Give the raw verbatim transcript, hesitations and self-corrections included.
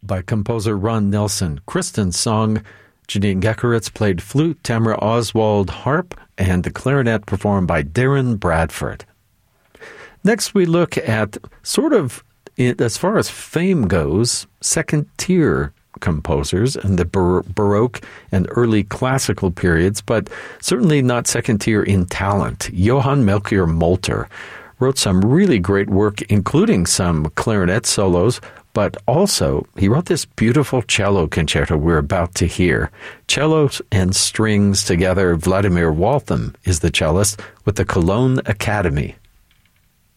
by composer Ron Nelson. Kristen sung. Janine Geckeritz played flute, Tamara Oswald harp, and the clarinet performed by Darren Bradford. Next, we look at sort of, as far as fame goes, second-tier composers in the Bar- Baroque and early classical periods, but certainly not second-tier in talent. Johann Melchior Molter wrote some really great work, including some clarinet solos, but also he wrote this beautiful cello concerto we're about to hear. Cellos and strings together. Vladimir Waltham is the cellist with the Cologne Academy.